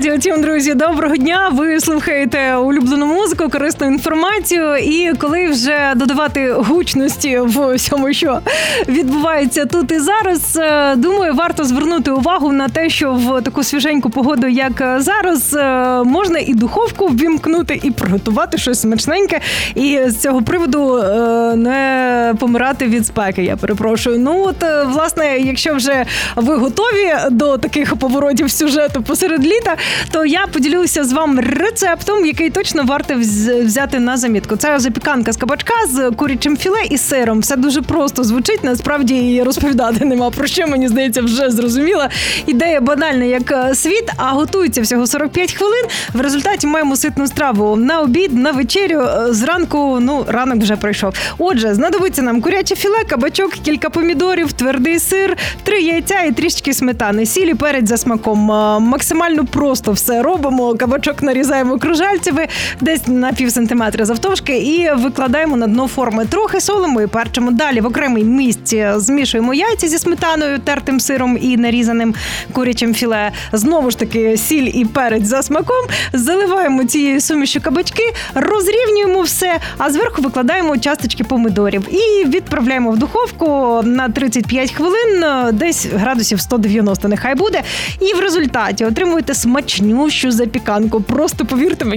Радіо Тім, друзі, доброго дня. Ви слухаєте улюблену музику, корисну інформацію. І коли вже додавати гучності в всьому, що відбувається тут і зараз, думаю, варто звернути увагу на те, що в таку свіженьку погоду, як зараз, можна і духовку ввімкнути, і приготувати щось смачненьке. І з цього приводу не помирати від спеки, я перепрошую. Ну от, власне, якщо вже ви готові до таких поворотів сюжету посеред літа, то я поділюся з вами рецептом, який точно варто взяти на замітку. Це запіканка з кабачка з курячим філе і сиром. Все дуже просто звучить, насправді і розповідати нема про що, мені здається, вже зрозуміла. Ідея банальна, як світ, а готується всього 45 хвилин. В результаті маємо ситну страву на обід, на вечерю, зранку, ранок вже пройшов. Отже, знадобиться нам куряче філе, кабачок, кілька помідорів, твердий сир, 3 яйця і трішки сметани, сіль і перець за смаком. Максимально просто все робимо. Кабачок нарізаємо кружальцями, десь на пів сантиметра завтовшки, і викладаємо на дно форми. Трохи солимо і перчимо. Далі в окремій мисці змішуємо яйця зі сметаною, тертим сиром і нарізаним курячим філе. Знову ж таки, сіль і перець за смаком. Заливаємо цією сумішю кабачки, розрівнюємо все, а зверху викладаємо часточки помидорів. І відправляємо в духовку на 35 хвилин, десь градусів 190 нехай буде. І в результаті отримуєте смачнющу запіканку. Просто повірте мені,